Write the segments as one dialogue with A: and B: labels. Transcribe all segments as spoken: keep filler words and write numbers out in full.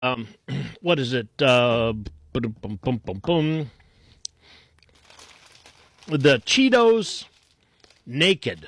A: um, what is it? Uh, boom, boom, boom, boom, boom. The Cheetos naked.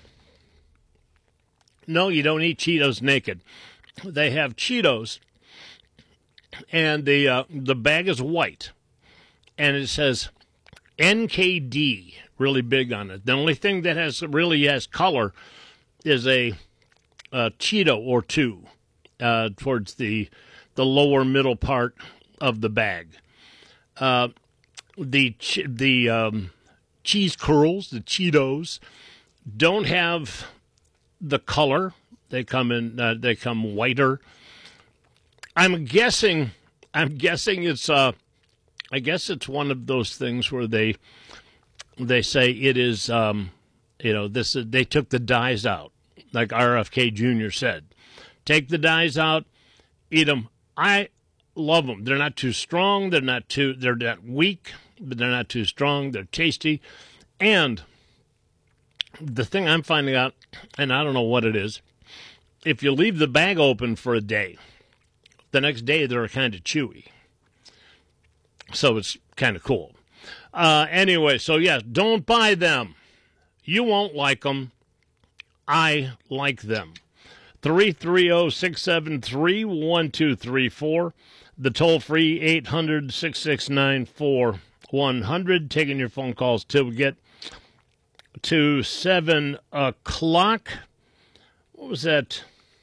A: No, you don't eat Cheetos naked. They have Cheetos, and the uh, the bag is white, and it says N K D really big on it. The only thing that has really has color is a, a Cheeto or two uh, towards the the lower middle part of the bag. Uh, the the um, cheese curls, the Cheetos, don't have the color. They come in. Uh, they come whiter. I'm guessing. I'm guessing it's. Uh, I guess it's one of those things where they they say it is. Um, you know, this. They took the dyes out, like R F K Junior said. Take the dyes out, eat them. I love them. They're not too strong. They're not too. They're not weak, but they're not too strong. They're tasty, and the thing I'm finding out, and I don't know what it is, if you leave the bag open for a day, the next day they're kind of chewy. So it's kind of cool. Uh, anyway, so yes, don't buy them. You won't like them. I like them. three three zero, six seven three, one two three four. The toll-free eight hundred, six six nine, four one hundred. Taking your phone calls till we get to seven o'clock. What was that?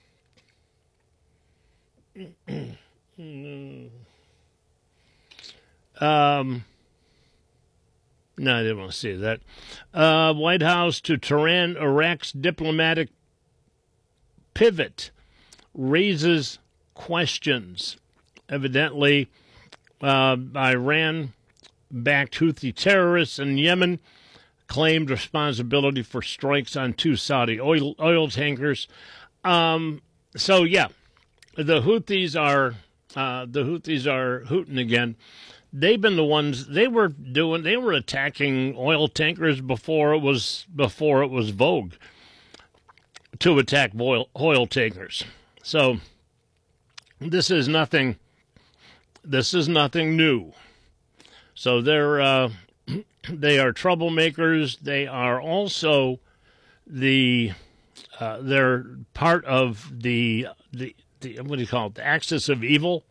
A: um, no, I didn't want to see that. Uh, White House to Tehran, Iraq's diplomatic pivot raises questions. Evidently, uh, Iran-backed Houthi terrorists in Yemen claimed responsibility for strikes on two Saudi oil, oil tankers. Um, so yeah, the Houthis are uh, the Houthis are hooting again. They've been the ones they were doing. They were attacking oil tankers before it was before it was vogue to attack oil, oil tankers. So this is nothing. This is nothing new. So they're. Uh, They are troublemakers. They are also the uh, they're part of the, the the what do you call it? The axis of evil.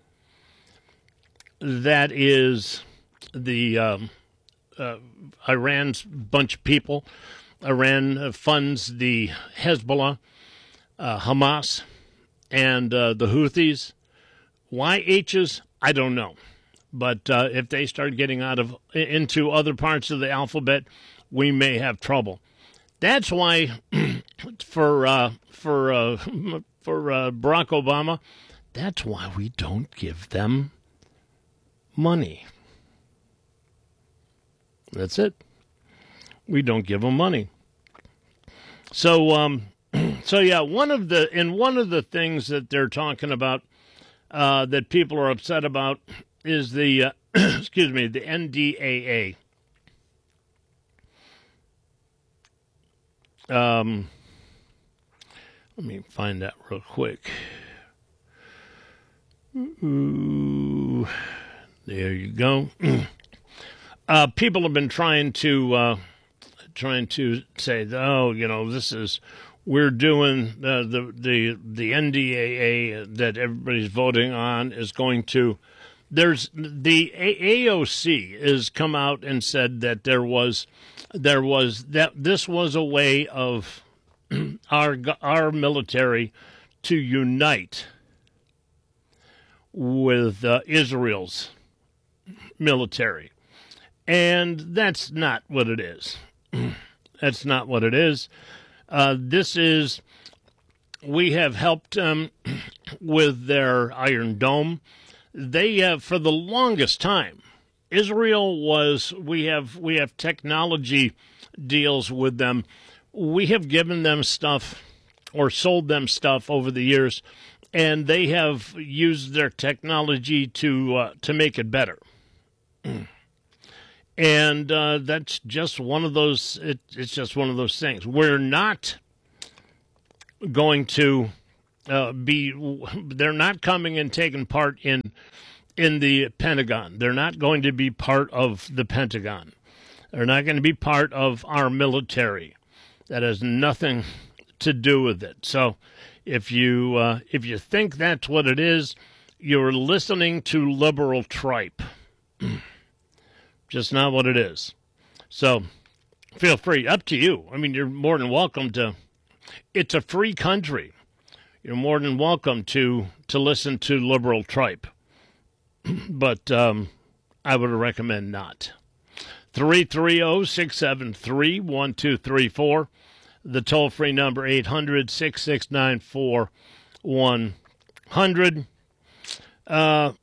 A: That is the um, uh, Iran's bunch of people. Iran funds the Hezbollah, uh, Hamas, and uh, the Houthis. Why H's? I don't know. But uh, if they start getting out of into other parts of the alphabet, we may have trouble. That's why, for uh, for uh, for uh, Barack Obama, that's why we don't give them money. That's it. We don't give them money. So, um, so yeah, one of the and one of the things that they're talking about uh, that people are upset about is the, uh, excuse me, the N D A A. Um, let me find that real quick. Ooh, there you go. uh, people have been trying to, uh, trying to say, oh, you know, this is, we're doing uh, the, the, the N D A A that everybody's voting on is going to, There's the A O C has come out and said that there was, there was that this was a way of our our military to unite with uh, Israel's military, and that's not what it is. That's not what it is. Uh, this is we have helped them with their Iron Dome. They have, for the longest time, Israel was, we have we have technology deals with them. We have given them stuff or sold them stuff over the years, and they have used their technology to uh, to make it better. And uh, that's just one of those, it, it's just one of those things. We're not going to uh, be. They're not coming and taking part in in the Pentagon. They're not going to be part of the Pentagon. They're not going to be part of our military. That has nothing to do with it. So, if you uh, if you think that's what it is, you're listening to liberal tripe. Just not what it is. So, feel free. Up to you. I mean, you're more than welcome to. It's a free country. You're more than welcome to to listen to liberal tripe. But um, I would recommend not. three three zero, six seven three, one two three four. The toll-free number, eight hundred, six six nine, four one zero zero. Uh,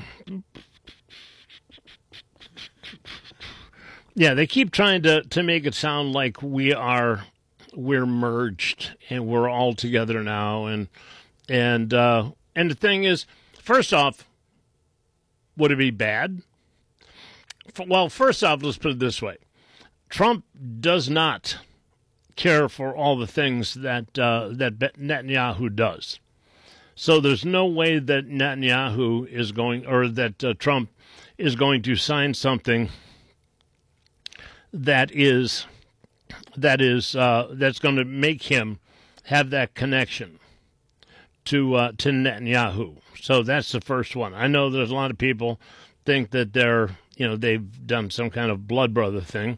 A: yeah, they keep trying to, to make it sound like we are we're merged and we're all together now. And and uh, and the thing is, first off, would it be bad? Well, first off, let's put it this way. Trump does not care for all the things that uh, that Netanyahu does. So there's no way that Netanyahu is going, or that uh, Trump is going to sign something that is that is uh, that's going to make him have that connection to uh, to Netanyahu. So that's the first one. I know there's a lot of people think that they're, you know, they've done some kind of blood brother thing.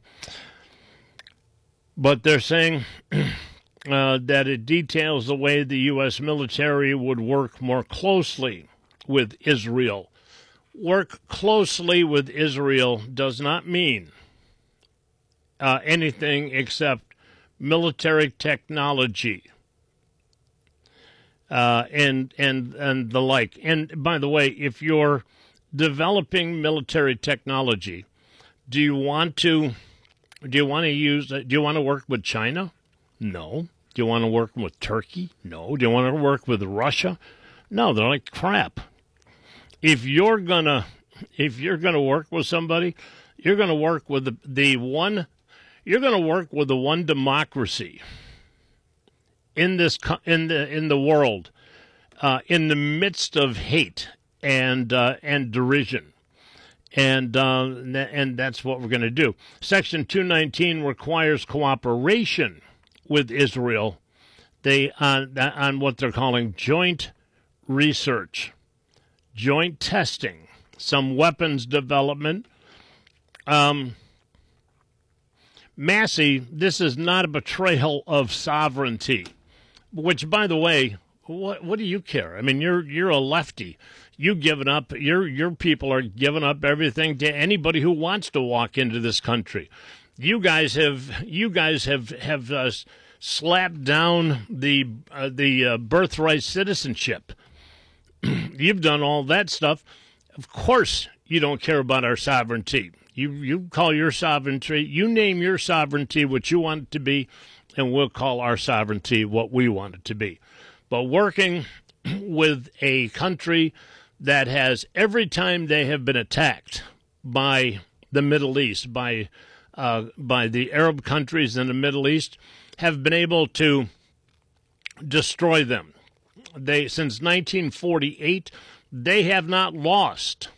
A: But they're saying uh, that it details the way the U S military would work more closely with Israel. Work closely with Israel does not mean uh, anything except military technology uh, and and and the like. And by the way, if you're developing military technology, do you want to? Do you want to use? Do you want to work with China? No. Do you want to work with Turkey? No. Do you want to work with Russia? No. They're like crap. If you're gonna, if you're gonna work with somebody, you're gonna work with the, the one. You're gonna work with the one democracy in this in the in the world, uh, in the midst of hate and uh, and derision. And uh, and that's what we're going to do. Section two nineteen requires cooperation with Israel. They on on what they're calling joint research, joint testing, some weapons development. Um, Massey, this is not a betrayal of sovereignty. Which, by the way, what what do you care? I mean, you're you're a lefty. You've given up, your your people are giving up everything to anybody who wants to walk into this country. You guys have you guys have have uh, slapped down the uh, the uh, birthright citizenship. You've done all that stuff. Of course, you don't care about our sovereignty. You you call your sovereignty, you name your sovereignty what you want it to be, and we'll call our sovereignty what we want it to be. But working with a country that has, every time they have been attacked by the Middle East, by uh, by the Arab countries in the Middle East, have been able to destroy them. They since nineteen forty-eight, they have not lost,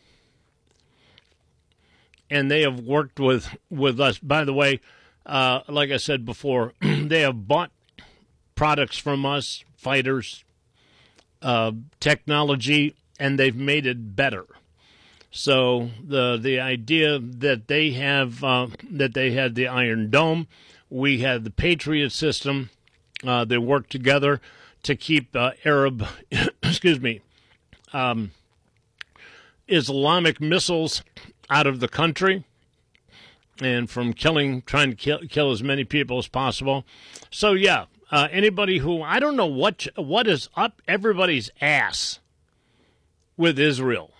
A: and they have worked with with us. By the way, uh, like I said before, they have bought products from us, fighters, uh, technology, and they've made it better. So the the idea that they have uh, that they had the Iron Dome, we had the Patriot system. Uh, they worked together to keep uh, Arab, excuse me, um, Islamic missiles out of the country, and from killing, trying to kill, kill as many people as possible. So yeah, uh, anybody who I don't know what what is up everybody's ass with Israel.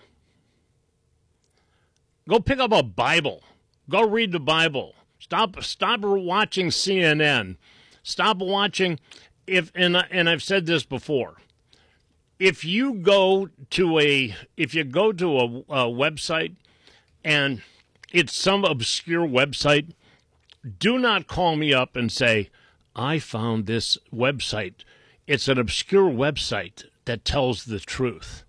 A: Go pick up a Bible. Go read the Bible. Stop stop watching C N N. Stop watching if and and I've said this before. If you go to a if you go to a, a website and it's some obscure website, do not call me up and say, I found this website it's an obscure website that tells the truth.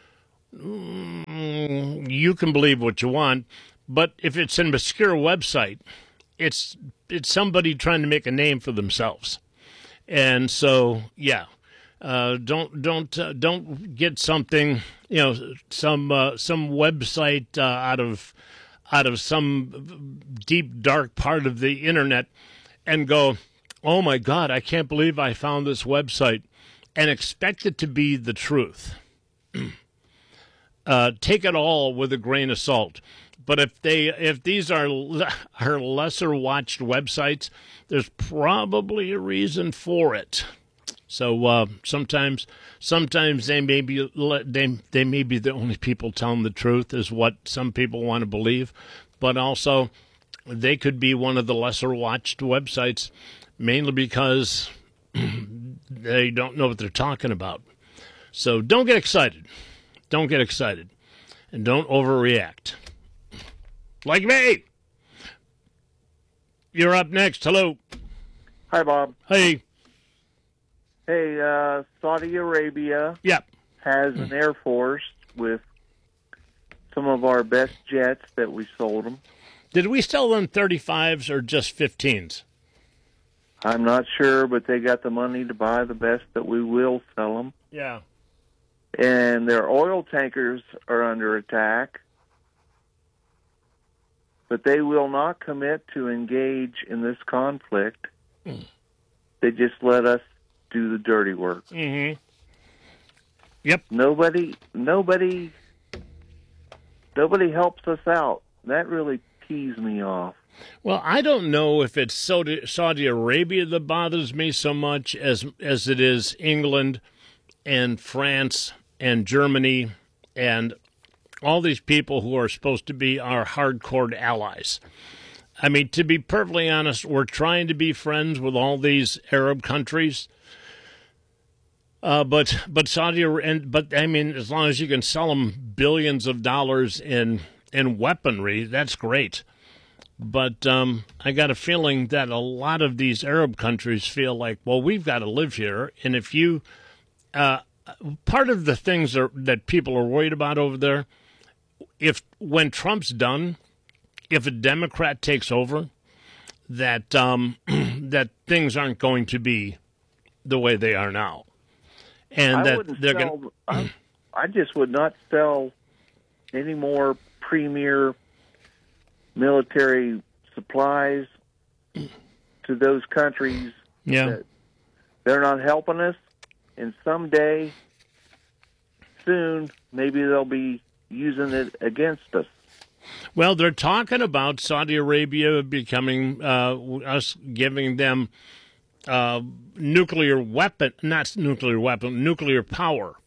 A: Mm, you can believe what you want, but if it's an obscure website, it's it's somebody trying to make a name for themselves. And so, yeah, uh, don't don't uh, don't get something, you know, some uh, some website uh, out of out of some deep dark part of the internet and go, oh my God, I can't believe I found this website, and expect it to be the truth. uh, take it all with a grain of salt. But if they if these are are lesser watched websites, there's probably a reason for it. So uh, sometimes sometimes they may be they they may be the only people telling the truth, is what some people want to believe, but also they could be one of the lesser watched websites, mainly because they don't know what they're talking about. So don't get excited. Don't get excited. And don't overreact. Like me. You're up next. Hello.
B: Hi, Bob.
A: Hey.
B: Hey, uh, Saudi Arabia
A: Yep.
B: has an air force with some of our best jets that we sold them.
A: Did we sell them thirty-fives or just fifteens?
B: I'm not sure, but they got the money to buy the best that we will sell them.
A: Yeah.
B: And their oil tankers are under attack, but they will not commit to engage in this conflict. Mm. They just let us do the dirty work.
A: Mm-hmm. Yep.
B: Nobody, nobody, nobody helps us out. That really pees me off.
A: Well, I don't know if it's Saudi, Saudi Arabia that bothers me so much as as it is England and France and Germany and all these people who are supposed to be our hardcore allies. I mean, to be perfectly honest, we're trying to be friends with all these Arab countries. Uh, but but Saudi and but I mean, as long as you can sell them billions of dollars in in weaponry, that's great. But um, I got a feeling that a lot of these Arab countries feel like, well, we've got to live here, and if you, uh, part of the things are, that people are worried about over there, if when Trump's done, if a Democrat takes over, that um, that things aren't going to be the way they are now, and
B: I
A: that
B: wouldn't
A: they're
B: sell,
A: going.
B: I, I just would not sell any more premier military supplies to those countries.
A: Yeah,
B: that they're not helping us, and someday, soon, maybe they'll be using it against us.
A: Well, they're talking about Saudi Arabia becoming uh, us giving them uh, nuclear weapon, not nuclear weapon, nuclear power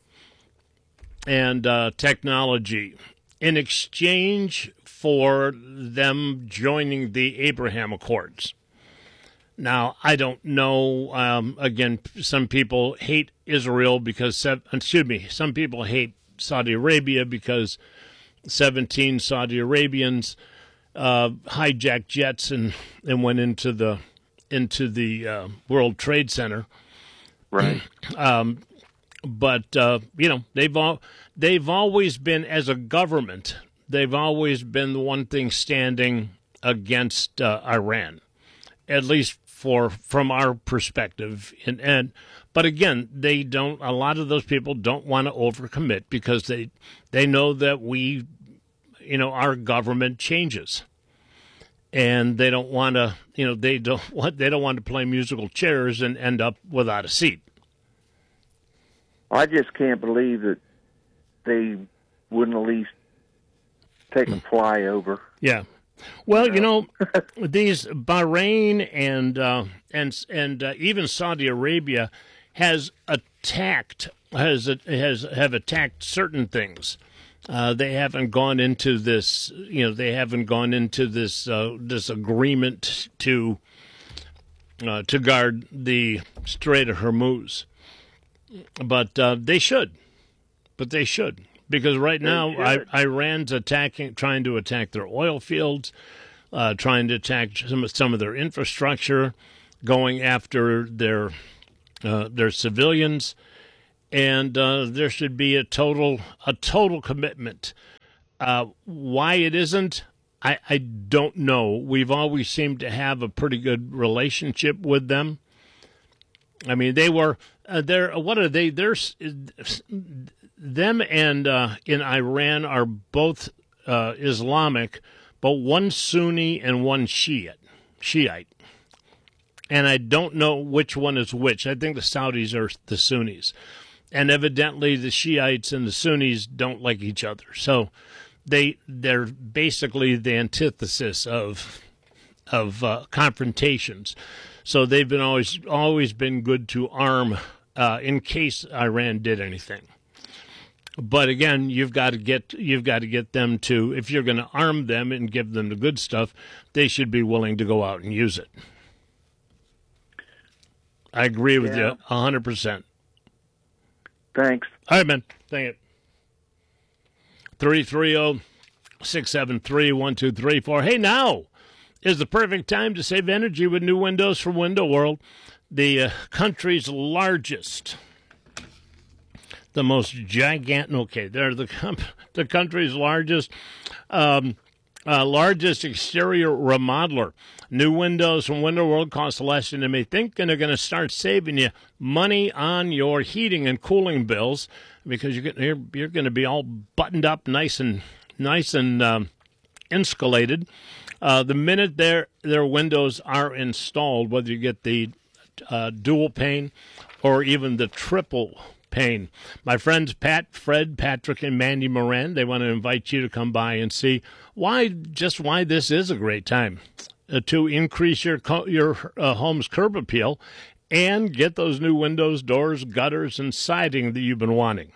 A: and uh, technology in exchange for them joining the Abraham Accords. Now, I don't know. Um, again, some people hate Israel because, excuse me, some people hate Saudi Arabia because seventeen Saudi Arabians uh, hijacked jets and, and went into the into the uh, World Trade Center.
B: Right.
A: um, but uh, you know, they've all they've always been, as a government, they've always been the one thing standing against uh, Iran, at least for from our perspective. And, and but again, they don't. A lot of those people don't want to overcommit because they they know that we, you know, our government changes, and they don't want to. You know, they don't want they don't want to play musical chairs and end up without a seat.
B: I just can't believe that they wouldn't at least take a flyover.
A: Yeah. Well, you know, these Bahrain and uh, and and uh, even Saudi Arabia has attacked has has have attacked certain things. Uh, they haven't gone into this, you know, they haven't gone into this uh, this agreement to uh, to guard the Strait of Hormuz, but uh, they should. But they should. Because right now, I, Iran's attacking, trying to attack their oil fields, uh, trying to attack some, some of their infrastructure, going after their Uh, they're civilians, and uh, there should be a total a total commitment. Uh, why it isn't, I, I don't know. We've always seemed to have a pretty good relationship with them. I mean, they were uh, they're what are they? They're them and uh, in Iran are both uh, Islamic, but one Sunni and one Shiite. Shiite. And I don't know which one is which. I think the Saudis are the Sunnis. And evidently the Shiites and the Sunnis don't like each other. So they, they're basically the antithesis of of uh, confrontations. So they've been always always been good to arm uh, in case Iran did anything. But again, you've got to get you've got to get them to, if you're going to arm them and give them the good stuff, they should be willing to go out and use it. I agree with yeah. you one hundred percent.
B: Thanks.
A: All right, man. Thank you. three three zero, six seven three, one two three four. Hey, now is the perfect time to save energy with new windows from Window World, the uh, country's largest, the most gigantic, okay, they're the, the country's largest, um, uh, largest exterior remodeler. New windows from Window World cost less than you may think, and they're going to start saving you money on your heating and cooling bills because you're, you're, you're going to be all buttoned up, nice and nice and um, insulated. Uh, the minute their their windows are installed, whether you get the uh, dual pane or even the triple pane. My friends Pat, Fred, Patrick, and Mandy Moran, they want to invite you to come by and see why, just why this is a great time uh, to increase your your uh, home's curb appeal and get those new windows, doors, gutters, and siding that you've been wanting.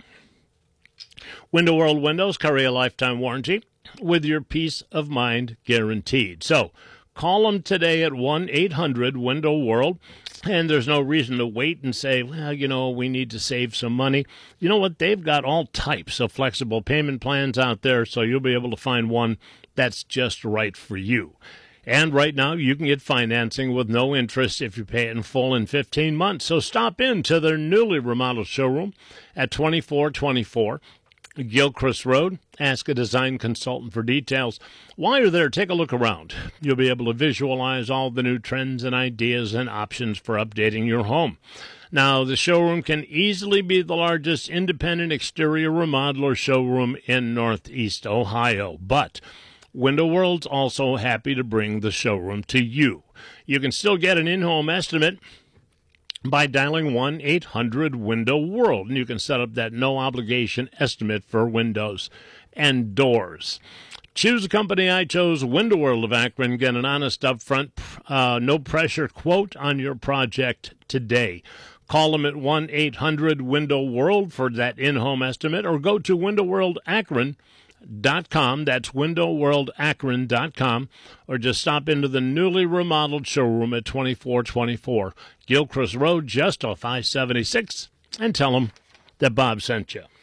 A: Window World Windows carry a lifetime warranty with your peace of mind guaranteed. So call them today at one eight hundred window world, and there's no reason to wait and say, well, you know, we need to save some money. You know what? They've got all types of flexible payment plans out there, so you'll be able to find one that's just right for you. And right now, you can get financing with no interest if you pay it in full in fifteen months. So stop in to their newly remodeled showroom at twenty-four twenty-four Gilchrist Road. Ask a design consultant for details. While you're there, take a look around. You'll be able to visualize all the new trends and ideas and options for updating your home. Now, the showroom can easily be the largest independent exterior remodeler showroom in Northeast Ohio, but Window World's also happy to bring the showroom to you. You can still get an in-home estimate by dialing one eight hundred window world, and you can set up that no-obligation estimate for windows and doors. Choose the company I chose, Window World of Akron. Get an honest, upfront, uh, no-pressure quote on your project today. Call them at one eight hundred window world for that in-home estimate, or go to window world akron dot com. That's window world akron dot com, or just stop into the newly remodeled showroom at twenty-four twenty-four Gilchrist Road, just off I seventy-six, and tell them that Bob sent you.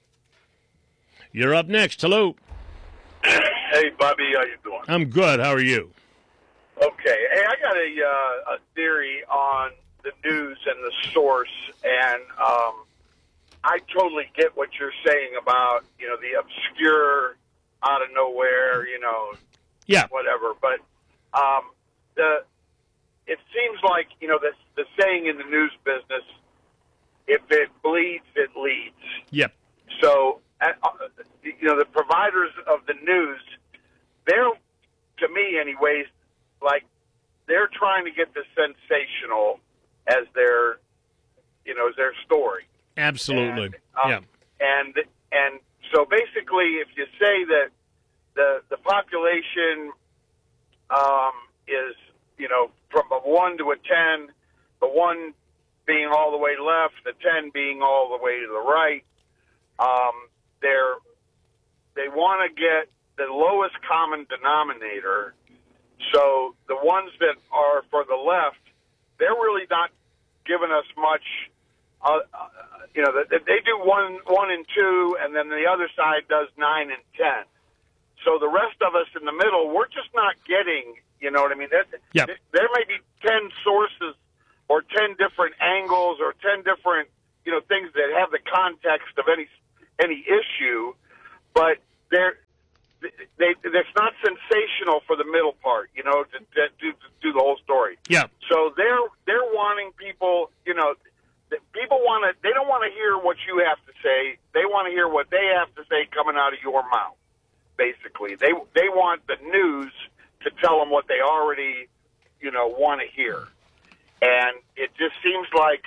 A: You're up next. Hello.
C: Hey, Bobby, how you doing?
A: I'm good. How are you?
C: Okay. Hey, I got a, uh, a theory on the news and the source, and um, I totally get what you're saying about, you know, the obscure, out of nowhere, you know,
A: yeah,
C: whatever. But um, the it seems like, you know, the, the saying in the news business, if it bleeds, it leads.
A: Yep.
C: So, uh, you know, the providers of the news, they're, to me anyways, like they're trying to get the sensational as their, you know, as their story.
A: Absolutely.
C: And, um,
A: yeah.
C: And and so basically, if you say that the the population um, is, you know, from a one to a ten, the one being all the way left, the ten being all the way to the right, um, they're they want to get the lowest common denominator. So the ones that are for the left, they're really not giving us much. Uh, uh, you know, they, they do one, one and two, and then the other side does nine and ten. So the rest of us in the middle, we're just not getting. You know what I mean? That,
A: yep.
C: There may be ten sources or ten different angles or ten different, you know, things that have the context of any any issue, but they're they it's not sensational for the middle part, you know, to, to, to, to do the whole story.
A: Yeah.
C: So they're they're wanting people, you know, people want to. They don't want to hear what you have to say. They want to hear what they have to say coming out of your mouth. Basically, they they want the news to tell them what they already, you know, want to hear. And it just seems like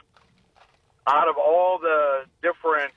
C: out of all the different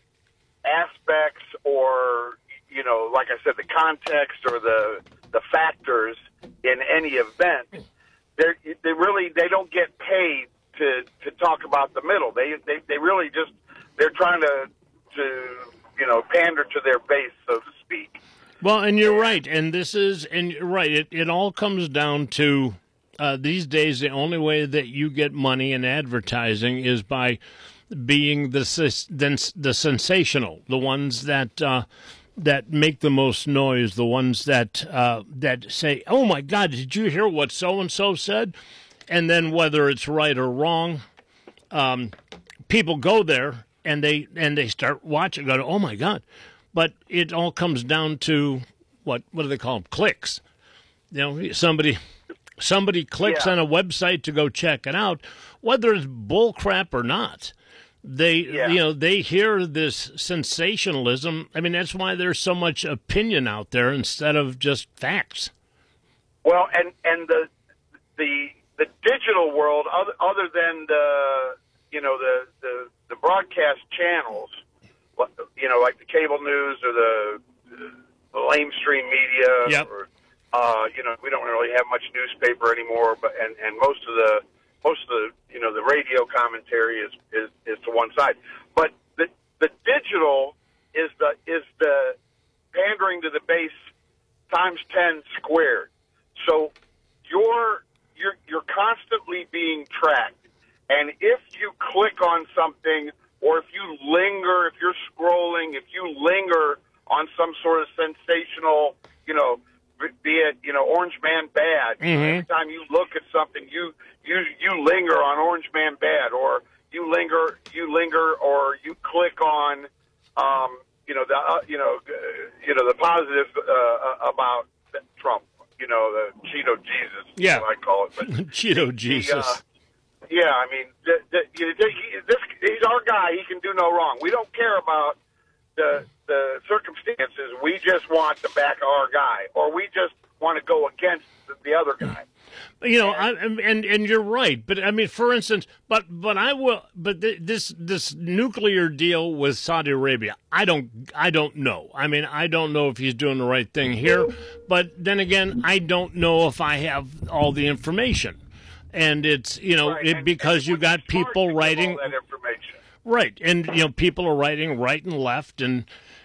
C: aspects, or you know, like I said, the context or the the factors in any event, they they really they don't get paid to to talk about the middle. They they they really just they're trying to to you know pander to their base, so to speak.
A: Well, and you're right, and this is and you're right. It it all comes down to uh, these days. The only way that you get money in advertising is by being the the, the sensational, the ones that uh, that make the most noise, the ones that uh, that say, "Oh my God, did you hear what so and so said?" And then whether it's right or wrong, um, people go there and they and they start watching. Go, "Oh my God." But it all comes down to what what do they call them? Clicks. You know, somebody somebody clicks
C: yeah.
A: on a website to go check it out, whether it's bull crap or not. They
C: yeah.
A: you know they hear this sensationalism. I mean, that's why there's so much opinion out there instead of just facts.
C: Well, and and the the the digital world, other other than the you know the the, the broadcast channels. You know, like the cable news or the, the lamestream media.
A: Yep.
C: Or, uh, you know, we don't really have much newspaper anymore, but and, and most of the most of the you know the radio commentary is, is, is to one side. But the the digital is the is the pandering to the base times ten squared. So you're you're you're constantly being tracked, and if you click on something, or if you linger, if you're scrolling, if you linger on some sort of sensational, you know, be it, you know, Orange Man Bad.
A: Mm-hmm.
C: Every time you look at something, you you you linger on Orange Man Bad, or you linger, you linger, or you click on, um, you know, the uh, you know, uh, you know, the positive uh, about Trump. You know, the Cheeto Jesus.
A: Yeah,
C: I call it. But
A: Cheeto
C: the,
A: Jesus.
C: Uh, Yeah, I mean, the, the, you know, he, this, he's our guy. He can do no wrong. We don't care about the the circumstances. We just want to back our guy, or we just want to go against the, the other guy.
A: You know, I, and and you're right, but I mean, for instance, but but I will, but th- this this nuclear deal with Saudi Arabia, I don't I don't know. I mean, I don't know if he's doing the right thing here, but then again, I don't know if I have all the information. And it's, you know,
C: right.
A: it,
C: and,
A: because
C: and
A: you got people
C: all
A: writing.
C: that information.
A: Right. And, you know, people are writing right and left and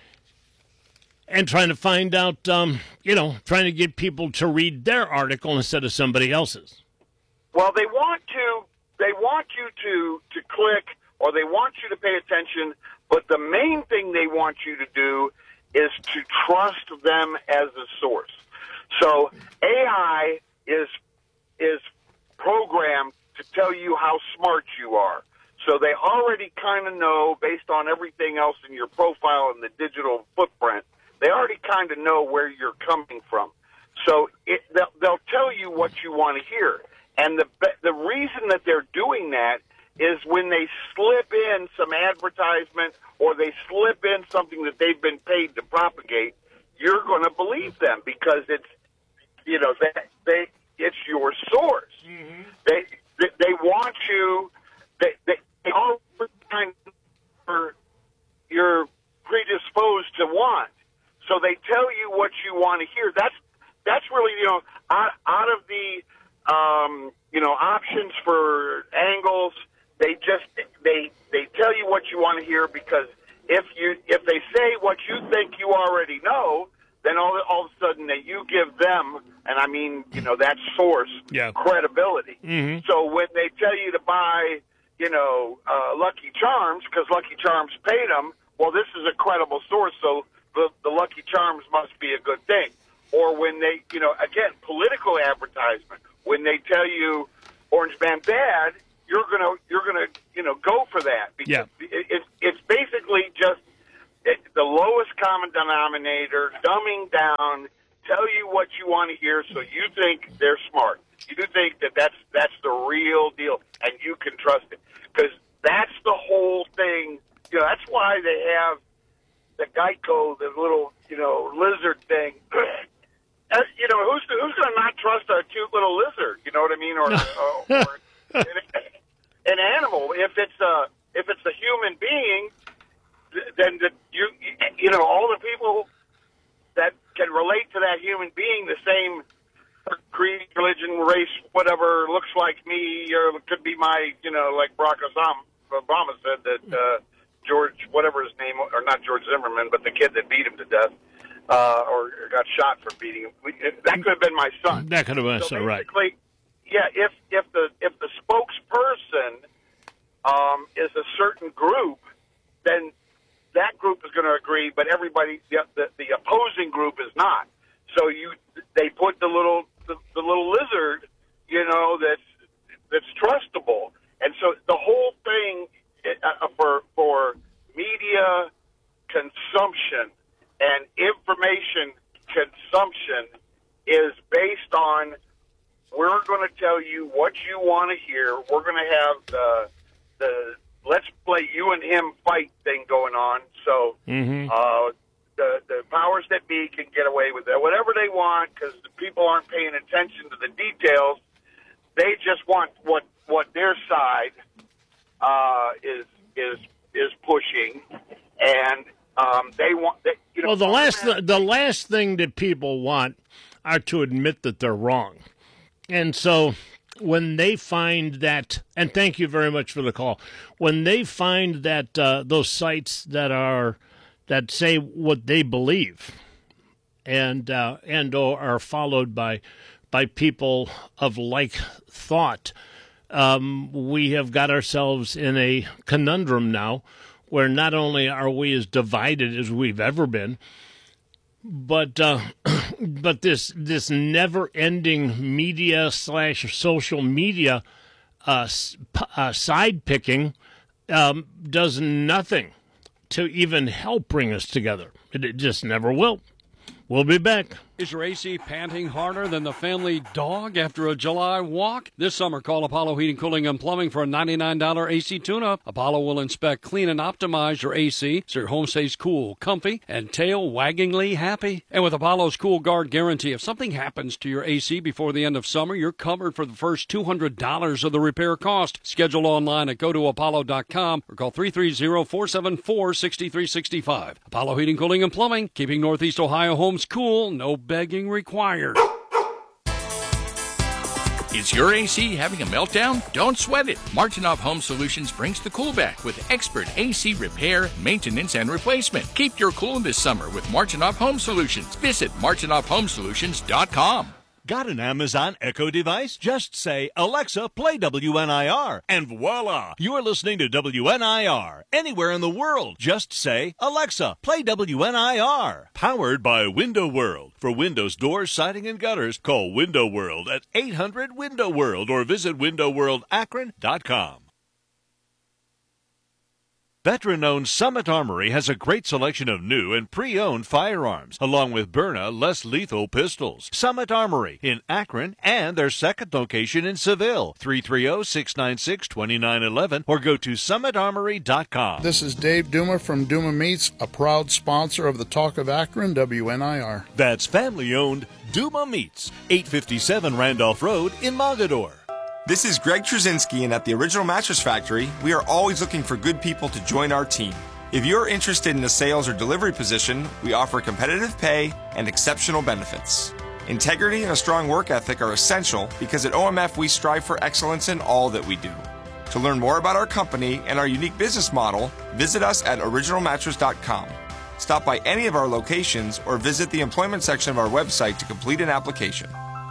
A: and trying to find out, um, you know, trying to get people to read their article instead of somebody else's.
C: Well, they want to, they want you to, to click, or they want you to pay attention, but the main thing they want you to do is to trust them as a source. So A I is is programmed to tell you how smart you are. So they already kind of know, based on everything else in your profile and the digital footprint, they already kind of know where you're coming from. So it, they'll, they'll tell you what you want to hear. And the the reason that they're doing that is when they slip in some advertisement or they slip in something that they've been paid to propagate, you're going to believe them because it's, you know, they, they it's your source. Mm-hmm. They, they they want you. They they, they all kind of you're predisposed to want. So they tell you what you want to hear. That's that's really, you know, out, out of the um, you know options for angles. They just they they tell you what you want to hear, because if you if they say what you think you already know, then all all of a sudden that you give them, and I mean, you know, that source
A: yeah.
C: credibility.
A: Mm-hmm.
C: So when they tell you to buy, you know, uh, Lucky Charms because Lucky Charms paid them, well, this is a credible source, so the, the Lucky Charms must be a good thing. Or when they, you know, again, political advertisement, when they tell you Orange Man Bad, you're gonna you're gonna you know go for that because
A: Yeah.
C: it, it, it's basically just it, the lowest common denominator, dumbing down, tell you what you want to hear, so you think they're smart. You think that that's that's the real deal, and you can trust it because that's the whole thing. You know, that's why they have the Geico, the little you know lizard thing. Uh, you know, who's who's going to not trust a cute little lizard? You know what I mean, or, or, or an, an animal? If it's a if it's a human being, then the, you you know all the people that can relate to that human being, the same creed, religion, race, whatever looks like me, or could be my you know like Barack Obama, Obama said that uh, George, whatever his name, or not George Zimmerman, but the kid that beat him to death. Uh, or got shot for beating him. We, that could have been my son.
A: That could have been
C: so
A: so right.
C: Yeah, if if the if the spokesperson um, is a certain group, then that group is going to agree, but everybody, the, the the opposing group is not. So you they put the little the, the little lizard, you know, that's that's trustable, and so the whole thing uh, for for media consumption and information consumption is based on we're going to tell you what you want to hear. We're going to have the the let's play you and him fight thing going on. So
A: Mm-hmm.
C: uh, the the powers that be can get away with it, whatever they want, because the people aren't paying attention to the details. They just want what what their side uh, is is is pushing, and um, they want. They, you know,
A: Well, the last th- the last thing that people want are to admit that they're wrong, and so when they find that, and thank you very much for the call, when they find that uh, those sites that are that say what they believe, and uh, and or are followed by by people of like thought, um, we have got ourselves in a conundrum now, where not only are we as divided as we've ever been, but uh, but this this never-ending media slash social media uh, uh, side picking um, does nothing to even help bring us together. It, it just never will. We'll be back.
D: Is your A C panting harder than the family dog after a July walk? This summer, call Apollo Heating, Cooling, and Plumbing for a ninety-nine dollars A C tune-up. Apollo will inspect, clean, and optimize your A C so your home stays cool, comfy, and tail-waggingly happy. And with Apollo's Cool Guard guarantee, if something happens to your A C before the end of summer, you're covered for the first two hundred dollars of the repair cost. Schedule online at go to apollo dot com or call three three zero, four seven four, six three six five. Apollo Heating, Cooling, and Plumbing, keeping Northeast Ohio homes cool, no begging required.
E: Is your A C having a meltdown? Don't sweat it. Martinoff Home Solutions brings the cool back with expert A C repair, maintenance, and replacement. Keep your cool this summer with Martinoff Home Solutions. Visit martinoff home solutions dot com.
F: Got an Amazon Echo device? Just say, Alexa, play W N I R, and voila! You're listening to W N I R. Anywhere in the world, just say, Alexa, play W N I R. Powered by Window World. For windows, doors, siding, and gutters, call Window World at eight hundred window world or visit window world akron dot com. Veteran-owned Summit Armory has a great selection of new and pre-owned firearms, along with Byrna less lethal pistols. Summit Armory in Akron and their second location in Seville, three three zero, six nine six, two nine one one, or go to summit armory dot com.
G: This is Dave Duma from Duma Meats, a proud sponsor of the Talk of Akron, W N I R.
F: That's family-owned Duma Meats, eight fifty-seven Randolph Road in Mogador.
H: This is Greg Trzynski, and at the Original Mattress Factory, we are always looking for good people to join our team. If you're interested in a sales or delivery position, we offer competitive pay and exceptional benefits. Integrity and a strong work ethic are essential because at O M F we strive for excellence in all that we do. To learn more about our company and our unique business model, visit us at original mattress dot com. Stop by any of our locations or visit the employment section of our website to complete an application.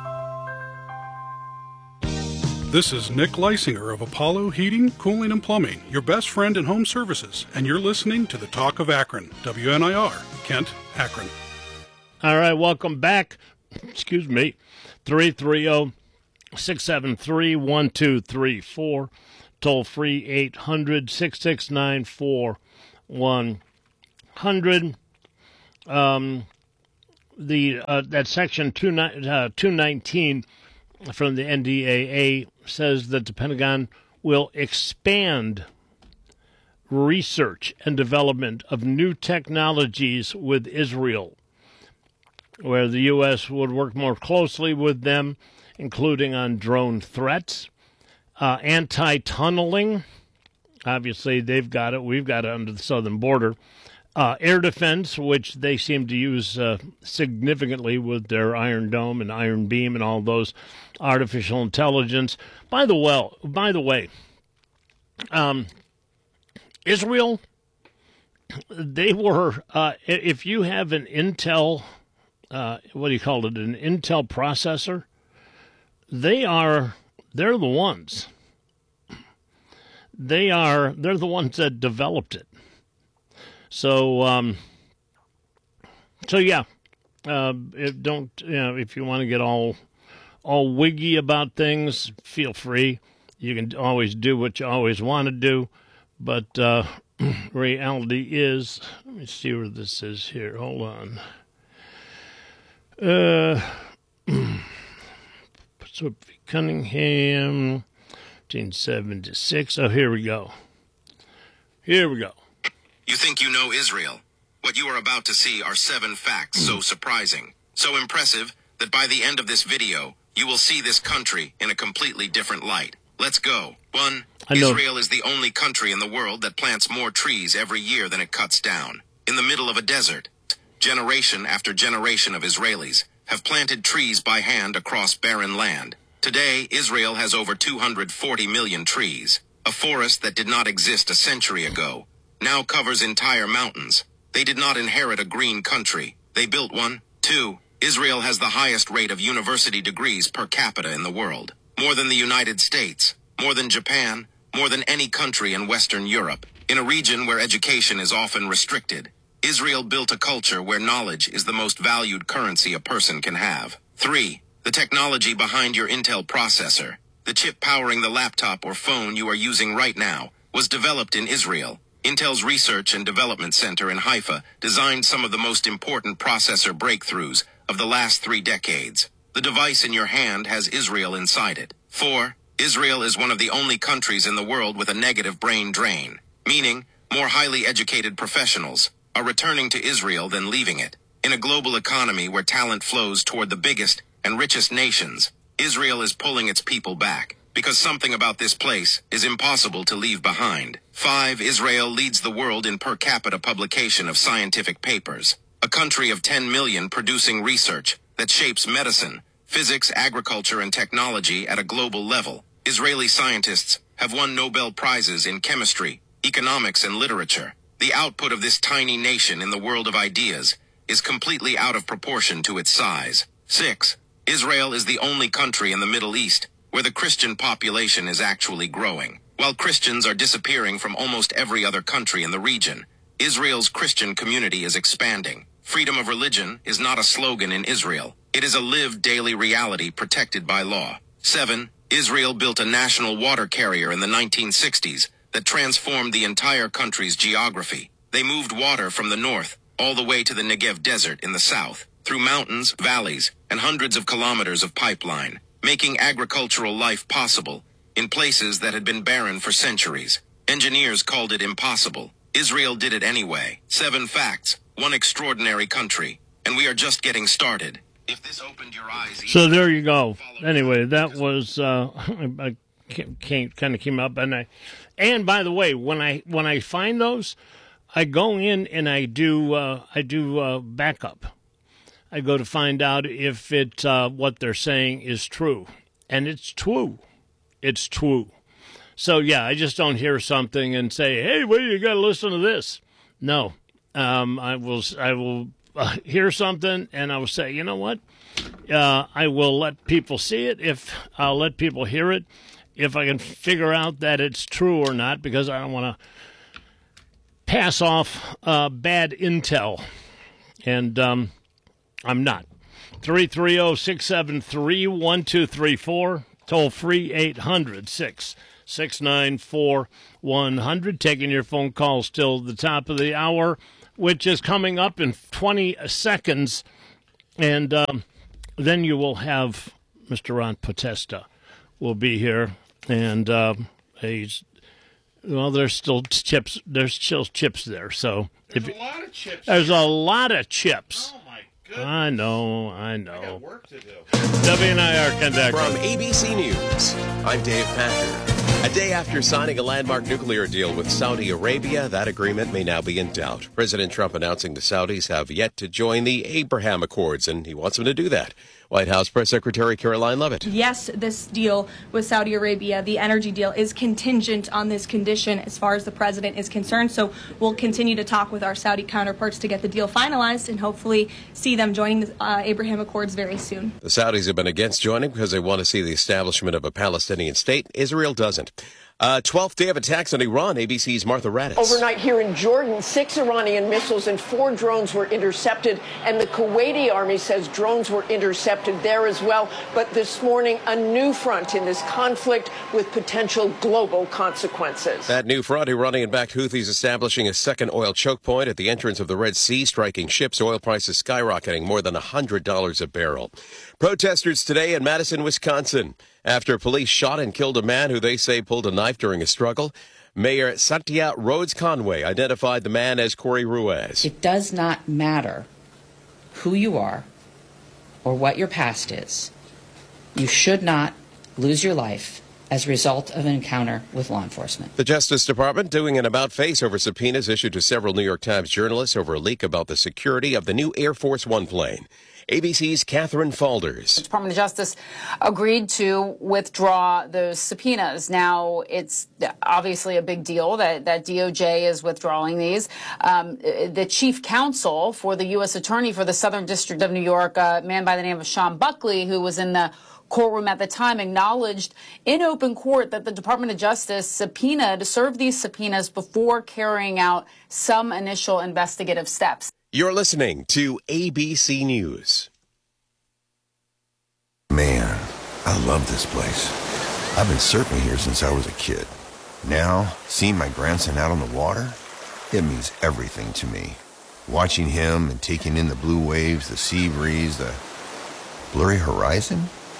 I: This is Nick Leisinger of Apollo Heating, Cooling, and Plumbing, your best friend in home services, and you're listening to the Talk of Akron, W N I R, Kent, Akron.
A: All right, welcome back. Excuse me. three three zero, six seven three, one two three four. Toll free eight hundred, six six nine, four one zero zero. Um, the uh, that section two nineteen from the N D A A says that the Pentagon will expand research and development of new technologies with Israel, where the U S would work more closely with them, including on drone threats, uh, anti-tunneling. Obviously, they've got it. We've got it under the southern border. Uh, air defense, which they seem to use uh, significantly with their Iron Dome and Iron Beam and all those, artificial intelligence. By the well, by the way, um, Israel, they were, uh, if you have an Intel, uh, what do you call it, an Intel processor, they are, they're the ones. They are, they're the ones that developed it. So, um, so yeah, uh, if don't, you know, if you want to get all, all wiggy about things, feel free. You can always do what you always want to do. But, uh, reality is, let me see where this is here. Hold on. Uh, so Cunningham, nineteen seventy-six. Oh, here we go. Here we go.
J: You think you know Israel? What you are about to see are seven facts so surprising, so impressive, that by the end of this video, you will see this country in a completely different light. Let's go. One, Israel is the only country in the world that plants more trees every year than it cuts down. In the middle of a desert, generation after generation of Israelis have planted trees by hand across barren land. Today, Israel has over two hundred forty million trees. A forest that did not exist a century ago now covers entire mountains. They did not inherit a green country. They built one. Two, Israel has the highest rate of university degrees per capita in the world. More than the United States, more than Japan, more than any country in Western Europe. In a region where education is often restricted, Israel built a culture where knowledge is the most valued currency a person can have. Three, the technology behind your Intel processor, the chip powering the laptop or phone you are using right now, was developed in Israel. Intel's Research and Development Center in Haifa designed some of the most important processor breakthroughs of the last three decades. The device in your hand has Israel inside it. Four, Israel is one of the only countries in the world with a negative brain drain, meaning more highly educated professionals are returning to Israel than leaving it. In a global economy where talent flows toward the biggest and richest nations, Israel is pulling its people back, because something about this place is impossible to leave behind. Five, Israel leads the world in per capita publication of scientific papers. A country of ten million producing research that shapes medicine, physics, agriculture, and technology at a global level. Israeli scientists have won Nobel Prizes in chemistry, economics, and literature. The output of this tiny nation in the world of ideas is completely out of proportion to its size. Six, Israel is the only country in the Middle East where the Christian population is actually growing. While Christians are disappearing from almost every other country in the region, Israel's Christian community is expanding. Freedom of religion is not a slogan in Israel. It is a lived daily reality protected by law. Seven, Israel built a national water carrier in the nineteen sixties that transformed the entire country's geography. They moved water from the north all the way to the Negev Desert in the south, through mountains, valleys, and hundreds of kilometers of pipeline, making agricultural life possible in places that had been barren for centuries. Engineers called it impossible. Israel did it anyway. Seven facts, one extraordinary country, and we are just getting started. If this opened your eyes...
A: So there you go. Anyway, that was, uh, I can't, kind of came up, and I, and by the way, when I, when I find those, I go in and I do, uh, I do, uh, backup. I go to find out if it, uh, what they're saying is true. And it's true. It's true. So, yeah, I just don't hear something and say, hey, well, you got to listen to this. No. Um, I will I will uh, hear something, and I will say, you know what? Uh, I will let people see it. If I'll let people hear it, if I can figure out that it's true or not, because I don't want to pass off uh, bad intel. And... Um, I'm not. three three zero, six seven three, one two three four. Toll free eight hundred, six six nine four, one hundred. Taking your phone calls till the top of the hour, which is coming up in twenty seconds. And um, then you will have Mister Ron Potesta will be here. And uh, he's, well, there's still chips. There's still chips there. So
K: There's
A: if,
K: a lot of chips.
A: There's a lot of chips.
K: Oh, my goodness.
A: I know, I know.
K: I got work to do.
A: W N I R conductor.
L: From A B C News, I'm Dave Packer. A day after signing a landmark nuclear deal with Saudi Arabia, that agreement may now be in doubt. President Trump announcing the Saudis have yet to join the Abraham Accords, and he wants them to do that. White House Press Secretary Caroline Leavitt.
M: Yes, this deal with Saudi Arabia, the energy deal, is contingent on this condition as far as the president is concerned. So we'll continue to talk with our Saudi counterparts to get the deal finalized and hopefully see them joining the uh, Abraham Accords very soon.
L: The Saudis have been against joining because they want to see the establishment of a Palestinian state. Israel doesn't. Uh, twelfth day of attacks on Iran, A B C's Martha Raddatz.
N: Overnight here in Jordan, six Iranian missiles and four drones were intercepted, and the Kuwaiti army says drones were intercepted there as well. But this morning, a new front in this conflict with potential global consequences.
L: That new front, Iranian-backed Houthis establishing a second oil choke point at the entrance of the Red Sea, striking ships, oil prices skyrocketing more than one hundred dollars a barrel. Protesters today in Madison, Wisconsin, after police shot and killed a man who they say pulled a knife during a struggle. Mayor Cynthia Rhodes Conway identified the man as Corey Ruiz.
O: It does not matter who you are or what your past is. You should not lose your life as a result of an encounter with law enforcement.
L: The Justice Department doing an about-face over subpoenas issued to several New York Times journalists over a leak about the security of the new Air Force One plane. A B C's Catherine Falders.
P: The Department of Justice agreed to withdraw those subpoenas. Now, it's obviously a big deal that, that D O J is withdrawing these. Um, the chief counsel for the U S Attorney for the Southern District of New York, a man by the name of Sean Buckley, who was in the courtroom at the time, acknowledged in open court that the Department of Justice subpoenaed, served these subpoenas before carrying out some initial investigative steps.
L: You're listening to A B C News.
Q: Man, I love this place. I've been surfing here since I was a kid. Now, seeing my grandson out on the water, it means everything to me. Watching him and taking in the blue waves, the sea breeze, the blurry horizon.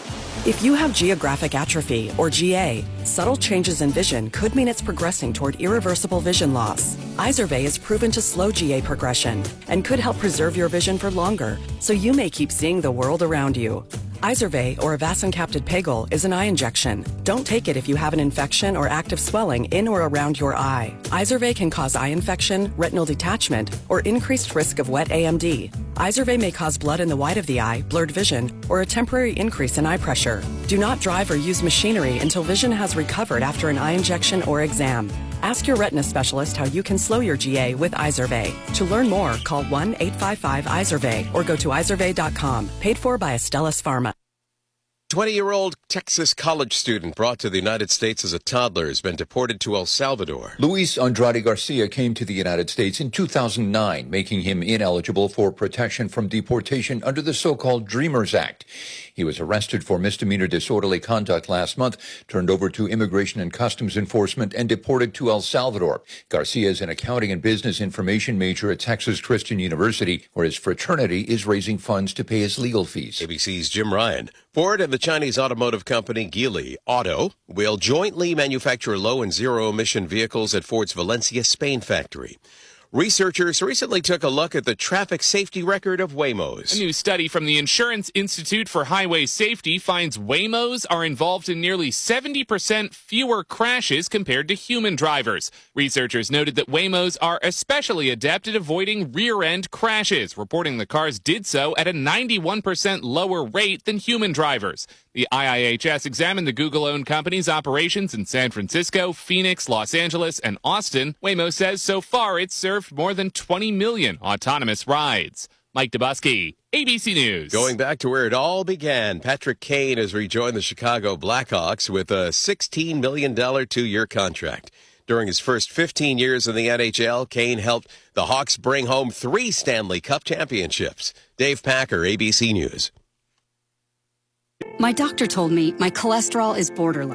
R: If you have geographic atrophy, or G A, subtle changes in vision could mean it's progressing toward irreversible vision loss. Izervay is proven to slow G A progression and could help preserve your vision for longer, so you may keep seeing the world around you. Izervay, or avacincaptad pegol, is an eye injection. Don't take it if you have an infection or active swelling in or around your eye. Izervay can cause eye infection, retinal detachment, or increased risk of wet A M D. Izervay may cause blood in the white of the eye, blurred vision, or a temporary increase in eye pressure. Do not drive or use machinery until vision has recovered after an eye injection or exam. Ask your retina specialist how you can slow your G A with Izervay. To learn more, call one eight five five Izervay or go to izervay dot com. Paid for by Astellas Pharma.
L: twenty-year-old Texas college student brought to the United States as a toddler has been deported to El Salvador.
S: Luis Andrade Garcia came to the United States in two thousand nine, making him ineligible for protection from deportation under the so-called Dreamers Act. He was arrested for misdemeanor disorderly conduct last month, turned over to Immigration and Customs Enforcement, and deported to El Salvador. Garcia is an accounting and business information major at Texas Christian University, where his fraternity is raising funds to pay his legal fees.
L: A B C's Jim Ryan. Ford and the Chinese automotive company Geely Auto will jointly manufacture low and zero emission vehicles at Ford's Valencia, Spain factory. Researchers recently took a look at the traffic safety record of Waymos.
T: A new study from the Insurance Institute for Highway Safety finds Waymos are involved in nearly seventy percent fewer crashes compared to human drivers. Researchers noted that Waymos are especially adept at avoiding rear-end crashes, reporting the cars did so at a ninety-one percent lower rate than human drivers. The I I H S examined the Google-owned company's operations in San Francisco, Phoenix, Los Angeles, and Austin. Waymo says so far it's served more than twenty million autonomous rides. Mike Dubusky, A B C News.
L: Going back to where it all began, Patrick Kane has rejoined the Chicago Blackhawks with a sixteen million dollars two-year contract. During his first fifteen years in the N H L, Kane helped the Hawks bring home three Stanley Cup championships. Dave Packer, A B C News.
U: My doctor told me my cholesterol is borderline.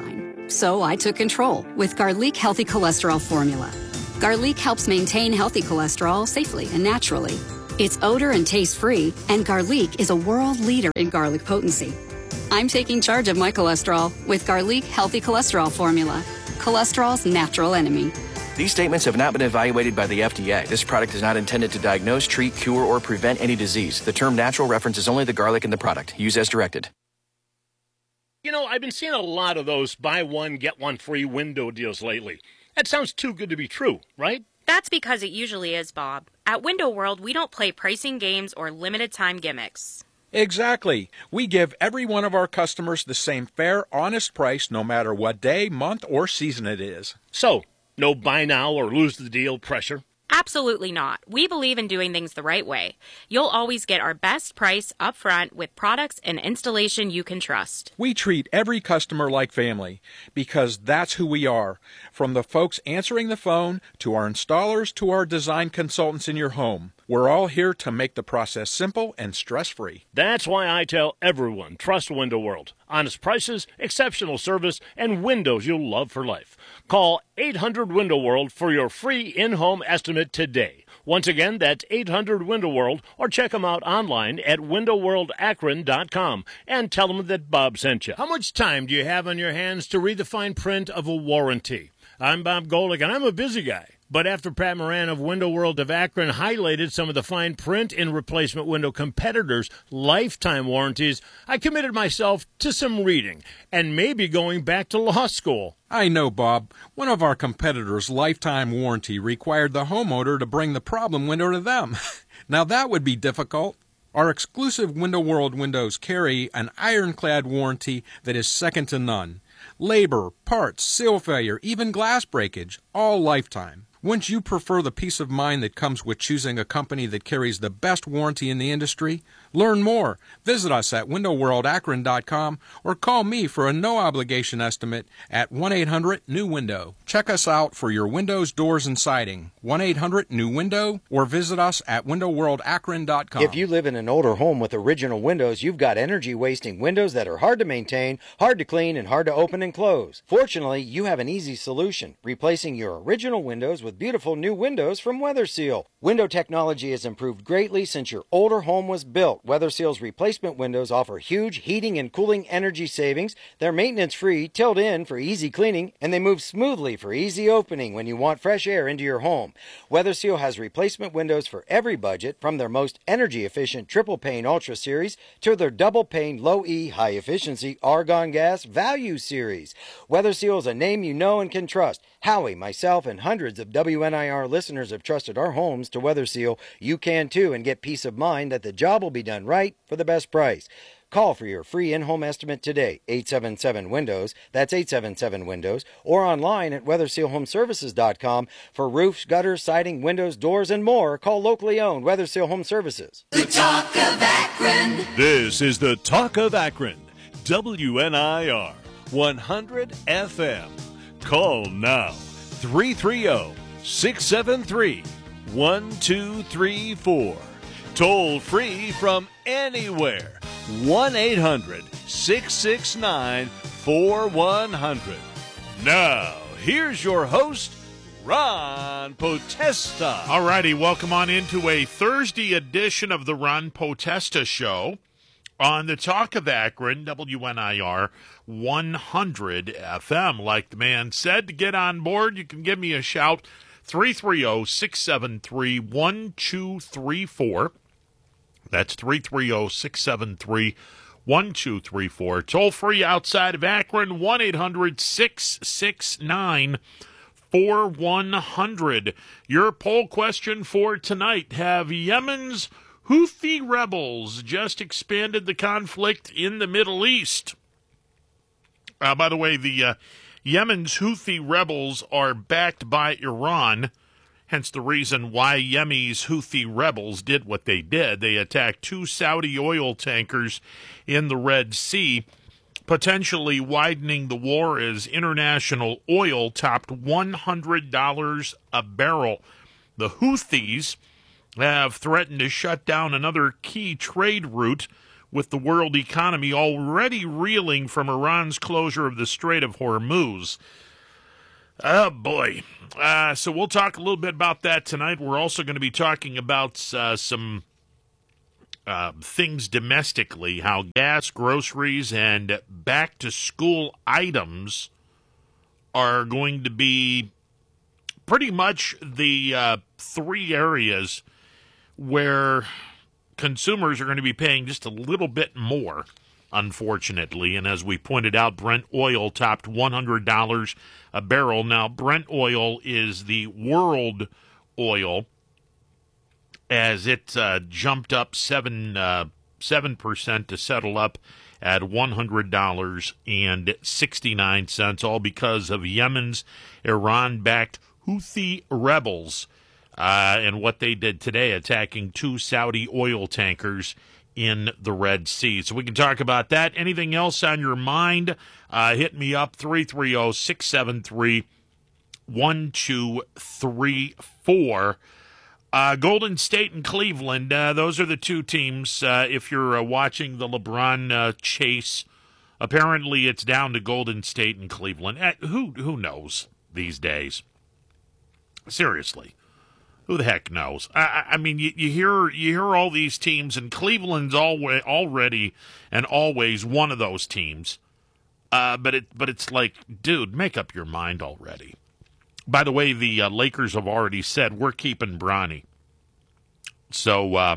K: So I took control with Garlic Healthy Cholesterol Formula. Garlic helps maintain healthy cholesterol safely and naturally. It's odor and taste-free, and Garlic is a world leader in garlic potency. I'm taking charge of my cholesterol with Garlic Healthy Cholesterol Formula, cholesterol's natural enemy.
B: These statements have not been evaluated by the F D A. This product is not intended to diagnose, treat, cure, or prevent any disease. The term natural references only the garlic in the product. Use as directed.
A: You know, I've been seeing a lot of those buy one, get one free window deals lately. That sounds too good to be true, right?
U: That's because it usually is, Bob. At Window World, we don't play pricing games or limited time gimmicks.
V: Exactly. We give every one of our customers the same fair, honest price no matter what day, month, or season it is.
A: So, no buy now or lose the deal pressure?
U: Absolutely not. We believe in doing things the right way. You'll always get our best price up front with products and installation you can trust.
V: We treat every customer like family because that's who we are. From the folks answering the phone to our installers to our design consultants in your home. We're all here to make the process simple and stress-free.
A: That's why I tell everyone, trust Window World. Honest prices, exceptional service, and windows you'll love for life. Call eight hundred Window World for your free in-home estimate today. Once again, that's eight hundred Window World, or check them out online at window world akron dot com and tell them that Bob sent you. How much time do you have on your hands to read the fine print of a warranty? I'm Bob Golick, and I'm a busy guy. But after Pat Moran of Window World of Akron highlighted some of the fine print in replacement window competitors' lifetime warranties, I committed myself to some reading and maybe going back to law school.
V: I know, Bob. One of our competitors' lifetime warranty required the homeowner to bring the problem window to them. Now that would be difficult. Our exclusive Window World windows carry an ironclad warranty that is second to none. Labor, parts, seal failure, even glass breakage, all lifetime. Wouldn't you prefer the peace of mind that comes with choosing a company that carries the best warranty in the industry? Learn more. Visit us at window world akron dot com or call me for a no-obligation estimate at one eight hundred new window. Check us out for your windows, doors, and siding. one eight hundred new window or visit us at window world akron dot com.
W: If you live in an older home with original windows, you've got energy-wasting windows that are hard to maintain, hard to clean, and hard to open and close. Fortunately, you have an easy solution, replacing your original windows with beautiful new windows from WeatherSeal. Window technology has improved greatly since your older home was built. WeatherSeal's replacement windows offer huge heating and cooling energy savings. They're maintenance-free, tilled in for easy cleaning, and they move smoothly for easy opening when you want fresh air into your home. WeatherSeal has replacement windows for every budget, from their most energy-efficient triple-pane Ultra Series to their double-pane low-E high-efficiency argon gas Value Series. WeatherSeal is a name you know and can trust. Howie, myself, and hundreds of W N I R listeners have trusted our homes to WeatherSeal. You can too, and get peace of mind that the job will be done right for the best price. Call for your free in-home estimate today, eight seven seven windows, that's eight seven seven windows, or online at weather seal home services dot com for roofs, gutters, siding, windows, doors, and more. Call locally owned WeatherSeal Home Services.
F: The Talk of Akron. This is the Talk of Akron, W N I R, one hundred F M. Call now, three three zero, six seven three, one two three four. Toll free from anywhere, one eight hundred, six six nine, four one zero zero. Now, here's your host, Ron Potesta.
X: All righty, welcome on into a Thursday edition of the Ron Potesta Show on the Talk of Akron, W N I R one hundred F M. Like the man said, to get on board, you can give me a shout, three three zero, six seven three, one two three four. That's three three zero, six seven three, one two three four. Toll free outside of Akron, one eight hundred, six six nine, four one zero zero. Your poll question for tonight: have Yemen's Houthi rebels just expanded the conflict in the Middle East? Uh, by the way, the uh, Yemen's Houthi rebels are backed by Iran. Hence the reason why Yemen's Houthi rebels did what they did. They attacked two Saudi oil tankers in the Red Sea, potentially widening the war as international oil topped one hundred dollars a barrel. The Houthis have threatened to shut down another key trade route with the world economy already reeling from Iran's closure of the Strait of Hormuz. Oh, boy. Uh, so we'll talk a little bit about that tonight. We're also going to be talking about uh, some uh, things domestically, how gas, groceries, and back-to-school items are going to be pretty much the uh, three areas where consumers are going to be paying just a little bit more, unfortunately. And as we pointed out, Brent oil topped one hundred dollars a barrel. Now, Brent oil is the world oil, as it uh, jumped up seven uh, seven percent to settle up at one hundred dollars and sixty-nine cents, all because of Yemen's Iran-backed Houthi rebels uh, and what they did today, attacking two Saudi oil tankers in the Red Sea. So we can talk about that. Anything else on your mind? Uh, hit me up, three three zero, six seven three, one two three four. Uh, Golden State and Cleveland, uh, those are the two teams. Uh, if you're uh, watching the LeBron uh, chase, apparently it's down to Golden State and Cleveland. Uh, who who knows these days? Seriously, who the heck knows? I, I mean, you, you hear you hear all these teams, and Cleveland's always, already and always one of those teams. Uh, but it but it's like, dude, make up your mind already. By the way, the uh, Lakers have already said we're keeping Bronny. So uh,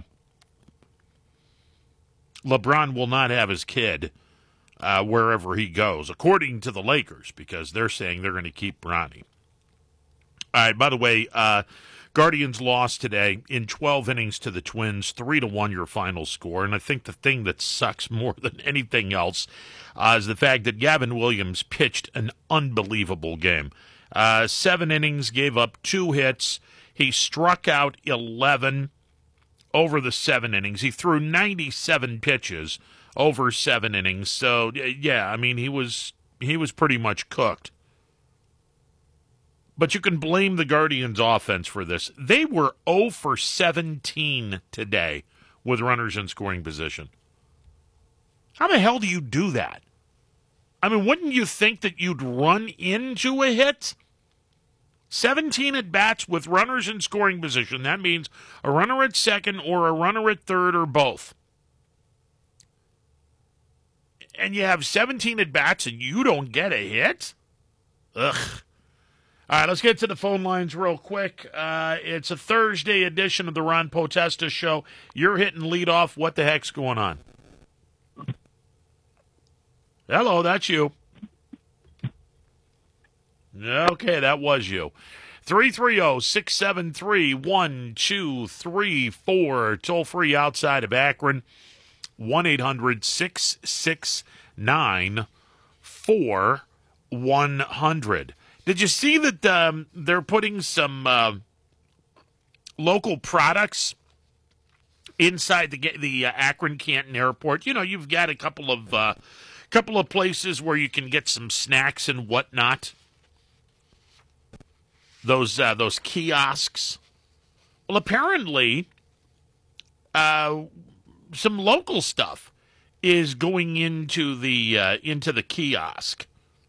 X: LeBron will not have his kid uh, wherever he goes, according to the Lakers, because they're saying they're going to keep Bronny. All right, by the way, uh, Guardians lost today in twelve innings to the Twins, three to one your final score. And I think the thing that sucks more than anything else uh, is the fact that Gavin Williams pitched an unbelievable game. Uh, seven innings, gave up two hits. He struck out eleven over the seven innings. He threw ninety-seven pitches over seven innings. So, yeah, I mean, he was he was pretty much cooked. But you can blame the Guardians' offense for this. They were zero for seventeen today with runners in scoring position. How the hell do you do that? I mean, wouldn't you think that you'd run into a hit? seventeen at-bats with runners in scoring position. That means a runner at second or a runner at third or both. And you have seventeen at-bats and you don't get a hit? Ugh. All right, let's get to the phone lines real quick. Uh, it's a Thursday edition of the Ron Potesta Show. You're hitting lead off. What the heck's going on? Hello, that's you. Okay, that was you. three three zero, six seven three, one two three four. Toll free outside of Akron. one eight hundred, six six nine, four one zero zero. Did you see that um, they're putting some uh, local products inside the the uh, Akron Canton Airport? You know, you've got a couple of uh, couple of places where you can get some snacks and whatnot. Those uh, those kiosks. Well, apparently, uh, some local stuff is going into the uh, into the kiosk.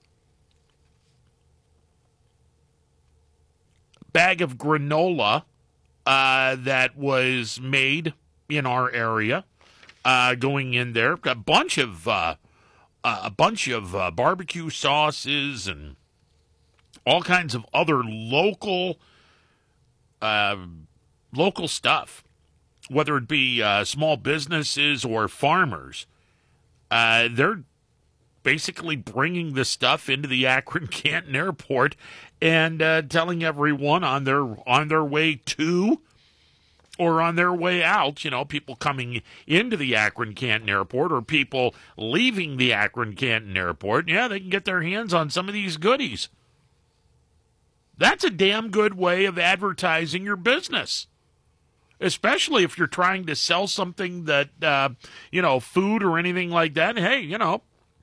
X: Bag of granola uh, that was made in our area, uh, going in there. A bunch of uh, uh, a bunch of uh, barbecue sauces and all kinds of other local uh, local stuff, whether it be uh, small businesses or farmers. Uh, they're basically bringing this stuff into the Akron Canton Airport and uh, telling everyone on their on their way to or on their way out, you know, people coming into the Akron Canton Airport or people leaving the Akron Canton Airport, yeah, they can get their hands on some of these goodies. That's a damn good way of advertising your business, especially if you're trying to sell something that, uh, you know, food or anything like that. Hey, you know,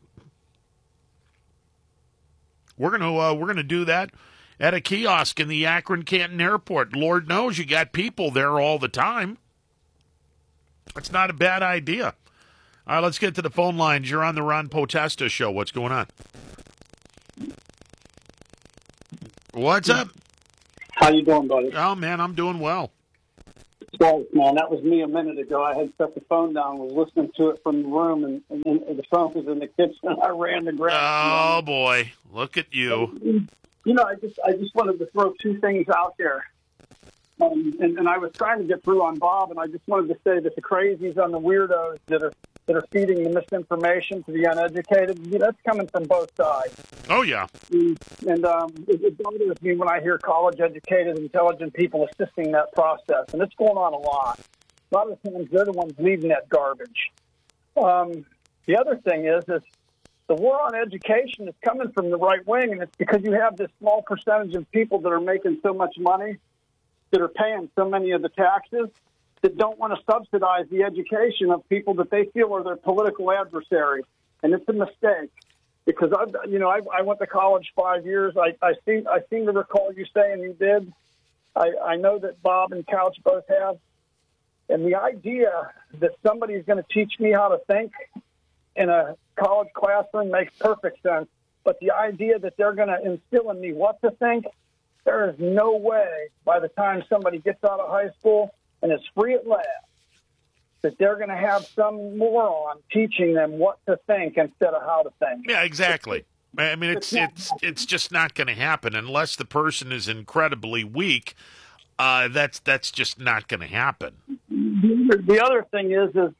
X: we're gonna uh, we're gonna do that at a kiosk in the Akron Canton Airport. Lord knows you got people there all the time. It's not a bad idea. All right, let's get to the phone lines. You're on the Ron Potesta Show. What's going on? What's up?
C: How you doing, buddy?
X: Oh, man, I'm doing well.
C: Well, man, that was me a minute ago. I had set the phone down, was listening to it from the room, and, and, and the phone was in the kitchen, and I ran to grab it.
X: Oh, boy. Look at you.
C: You know, I just I just wanted to throw two things out there. Um, and, and I was trying to get through on Bob, and I just wanted to say that the crazies and the weirdos that are that are feeding the misinformation to the uneducated, you know, that's coming from both sides.
X: Oh, yeah.
C: And um, it, it bothers me when I hear college-educated, intelligent people assisting that process, and it's going on a lot. A lot of the times they're the ones leading that garbage. Um, the other thing is, is the war on education is coming from the right wing, and it's because you have this small percentage of people that are making so much money, that are paying so many of the taxes, that don't want to subsidize the education of people that they feel are their political adversaries. And it's a mistake, because I, you know, I, I went to college five years. I, I seem, I seem to recall you saying you did. I, I know that Bob and Couch both have. And the idea that somebody's going to teach me how to think in a college classroom makes perfect sense. But the idea that they're going to instill in me what to think, there is no way by the time somebody gets out of high school and it's free at last, that they're going to have some moron teaching them what to think instead of how to think.
X: Yeah, exactly. I mean, it's it's it's just not going to happen unless the person is incredibly weak. Uh, that's that's just not going to happen.
C: The other thing is, is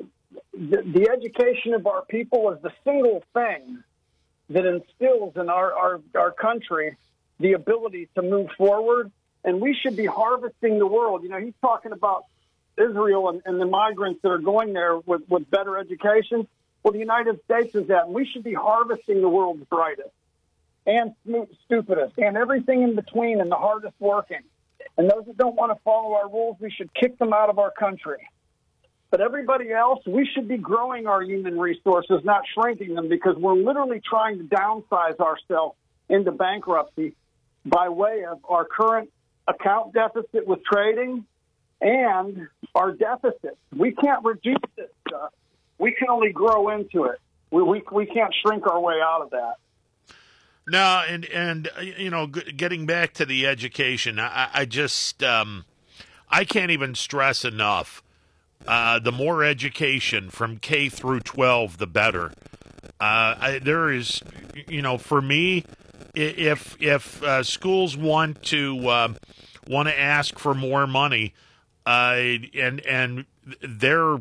C: the, the education of our people is the single thing that instills in our, our, our country the ability to move forward. And we should be harvesting the world. You know, he's talking about Israel and, and the migrants that are going there with, with better education. Well, the United States is that. And we should be harvesting the world's brightest and stupidest and everything in between and the hardest working. And those that don't want to follow our rules, we should kick them out of our country. But everybody else, we should be growing our human resources, not shrinking them, because we're literally trying to downsize ourselves into bankruptcy by way of our current account deficit with trading and our deficit. We can't reduce this stuff. We can only grow into it. We, we, we can't shrink our way out of that.
X: No, and, and you know, g- getting back to the education, I, I just, um, I can't even stress enough, uh, the more education from K through twelve, the better. Uh, I, there is, you know, for me, if if uh, schools want to uh, want to ask for more money, uh, and and their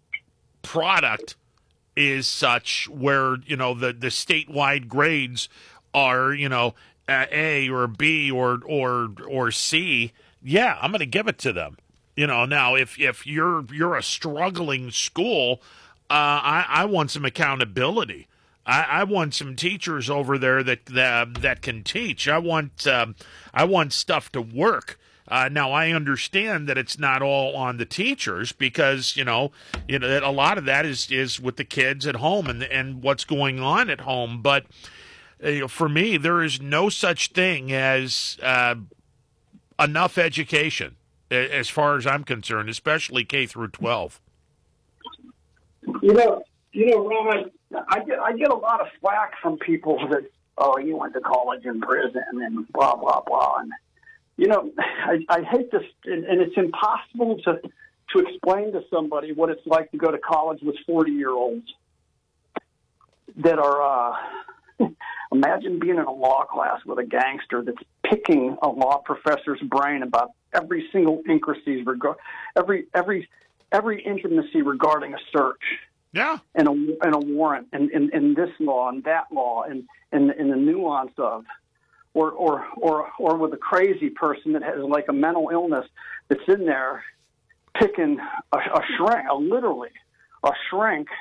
X: product is such where, you know, the, the statewide grades are, you know, uh, A or B or or or C, yeah, I'm going to give it to them. You know, now if if you're you're a struggling school, uh, I, I want some accountability. I, I want some teachers over there that that, that can teach. I want um, I want stuff to work. Uh, now I understand that it's not all on the teachers, because you know you know that a lot of that is is with the kids at home and and what's going on at home. But uh, for me, there is no such thing as uh, enough education, as far as I'm concerned, especially K through twelve.
C: You know, you know, Ron, I get I get a lot of flack from people that, oh, you went to college in prison and blah blah blah. And you know, I, I hate this, and, and it's impossible to to explain to somebody what it's like to go to college with forty year olds that are. Uh, imagine being in a law class with a gangster that's picking a law professor's brain about every single intricacy, reg- every every every intimacy regarding a search.
X: Yeah.
C: And a and a warrant, and, and, and this law and that law, and, and, and the nuance of, or, or or or with a crazy person that has like a mental illness that's in there picking a, a shrink, a, literally a shrink,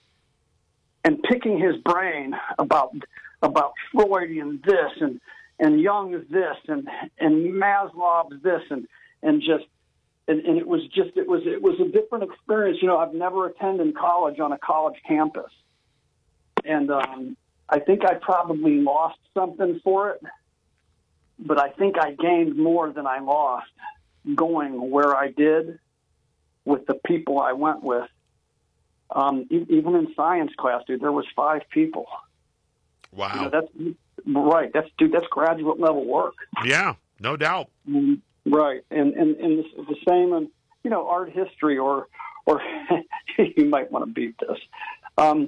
C: and picking his brain about about Freudian this and and Jung's this and and Maslow's this and and just. And, and it was just, it was, it was a different experience. You know, I've never attended college on a college campus. And um, I think I probably lost something for it, but I think I gained more than I lost going where I did with the people I went with. Um, e- even in science class, dude, there was five people.
X: Wow.
C: You know, that's right. That's dude. That's graduate level work.
X: Yeah, no doubt.
C: Mm, right, and and and the, the same in you know art history or or you might want to beat this. Um,